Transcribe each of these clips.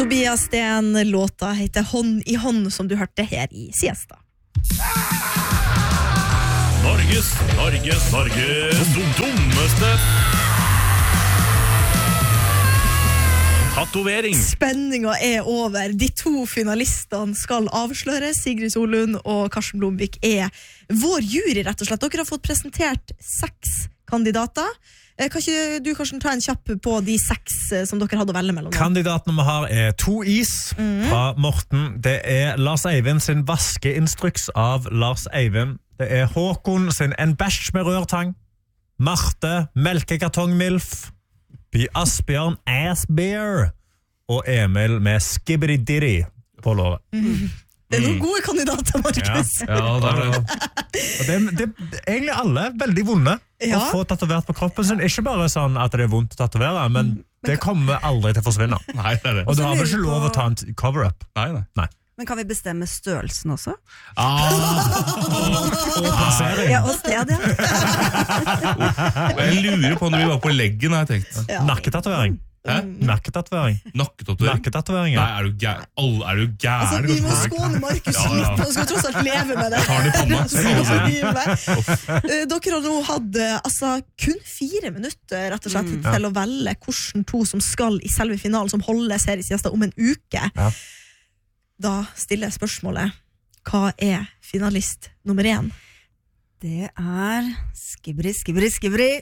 Tobias Sten, låta heter Hånd i hånd, som du hørte her i Siesta. Norges dummeste tatovering. Spenninga er over. De to finalistene skal avsløres. Sigrid Solund og Karsten Blomvik er vår jury, rett og slett. Dere har fått presentert 6 kandidater. Kan ikke du, Karsten, ta en kjapp på de 6 som dere hadde å velge mellom? Kandidatene vi har er 2 is fra Morten. Det er Lars Eivind sin vaskeinstruks av Lars Eivind. Det er Håkon sin En bæsj med rørtang. Marte, melkekartongmilf. Asbjørn, Assbear. Og Emil med Skibbidi-diddy på låret. Det er noen gode kandidater, Markus. Ja, det er egentlig alle veldig vonde å få tatovert på kroppen sin. Ikke bare sånn at det er vondt å tatovere, men det kommer aldri til å forsvinne. Nei, det er det. Og du har vel ikke lov å ta en cover-up? Nei. Men kan vi bestemme størrelsen også? Og plassering. Ja, og sted, Jeg lurer på om vi var på leggen, har jeg tenkt. Nakketatovering. Nakketatovering. Nakketatovering? Nei, er du gæren? Altså, vi må skåne Markus litt, og skal tross alt leve med det. Tar det på meg. Dere har nå hatt kun 4 minutter, rett og slett, til å velge hvordan 2 som skal i selve finalen, som holdes her i Siesta om en uke. Da stiller jeg spørsmålet: hva er finalist nummer 1? Det er Skibbidi.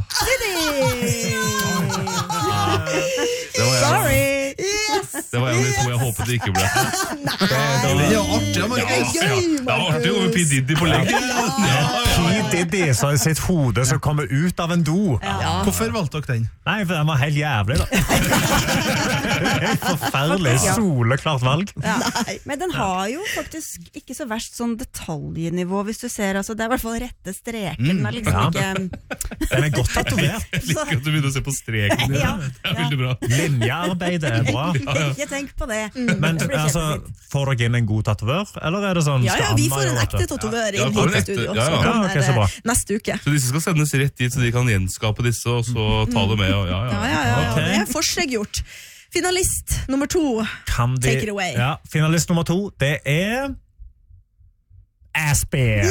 Sorry! Det var en av de 2 jeg håpet det ikke ble. Det er artig, Markus. Det var artig å gå med P. Diddy på leggen. P. Diddy så i sitt hode som kommer ut av en do. Hvorfor valgte dere den? Nei, for den var helt jævlig da. Det er et forferdelig soleklart valg. Men den har jo faktisk ikke så verst sånn detaljnivå, hvis du ser, altså, det er i hvert fall rette streken. Den er liksom ikke... Den er godt tatovert. Jeg liker at du begynner å se på streken. Det er veldig bra. Linjearbeidet er bra. Ikke tenk på det. Men altså, får dere inn en god tatovør, eller er det sånn? Ja, vi får en ekte tatovør inn hit i studio. Okay, så bra. Neste uke. Så disse skal sendes rett dit, så de kan gjenskape disse, og så ta det med. Og Det er forsøk gjort. Finalist nummer 2, take it away. Ja, finalist nummer 2, det er Assbear.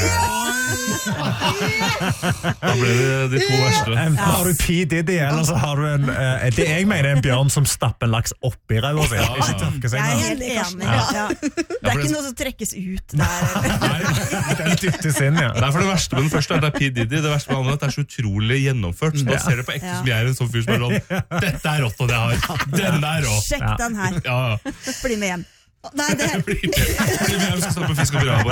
Da ble det de 2 verste. Har du P. Diddy, eller så har du det jeg mener en bjørn som stapper en laks opp i rød. Jeg er helt enig. Det er ikke noe som trekkes ut der. Den dyttes inn, Det er for det verste med den første, det er P. Diddy. Det verste med andre, at det er så utrolig gjennomført. Så da ser du på ekte som jeg er en sånn fyr som er sånn: dette er rått, og det har. Den er rå. Sjekk den her. Bli med hjem. Nei, Bli med hjem, skal snappe fisk og brava.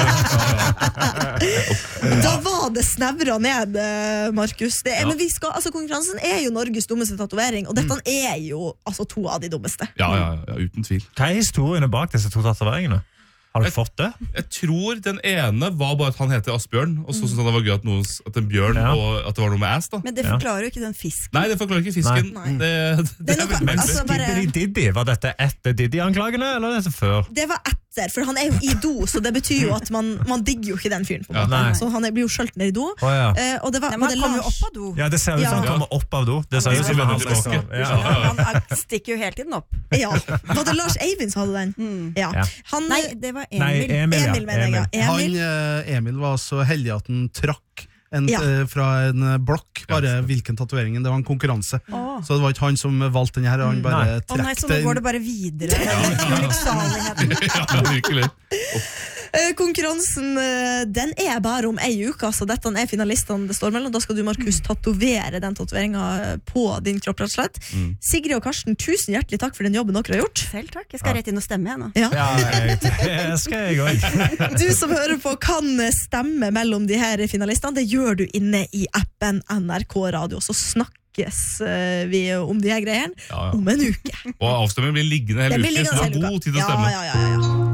Da var det snevra ned, Markus. Men vi skal, konkurransen er jo Norges dummeste tatovering, og dette er jo 2 av de dummeste. Ja, uten tvil. Hva er historiene bak disse 2 tatoveringene? Har du fått det? Jeg tror den ene var bare at han heter Asbjørn, og så syntes han det var gøy at en bjørn, og at det var noe med ass da. Men det forklarer jo ikke den fisken. Nei, det forklarer ikke fisken. Det er Men Skibbidi-diddy, var dette etter Diddy-anklagene, eller dette før? Det var etter, for han er jo i do, så det betyr jo at man digger jo ikke den fyren på en måte. Så han blir jo skjølt ned i do. Og det var, man kommer jo opp av do. Ja, det ser ut som han kommer opp av do. Det ser ut som han stikker jo hele tiden opp. Ja, var det Lars Eivind som hadde den? Nei, det var Emil, mener jeg. Emil var så heldig at han trakk fra en blokk, bare hvilken tatoveringen. Det var en konkurranse. Så det var ikke han som valgte den her, han bare trekte. Så nå går det bare videre. Ja, virkelig. Konkurransen, den er bare om ei uke, så dette er finalistene det står mellom. Da skal du, Markus, tatovere den tatoveringen på din kropp, rett og slett. Sigrid og Karsten, tusen hjertelig takk for den jobben dere har gjort. Selv takk, jeg skal rett inn og stemme igjen. Det skal jeg også. Du som hører på kan stemme mellom de her finalistene. Det gjør du inne i appen NRK Radio, så snakkes vi om de her greiene om en uke. Og avstemningen blir liggende hele uke, så du har god tid til å stemme. Ja.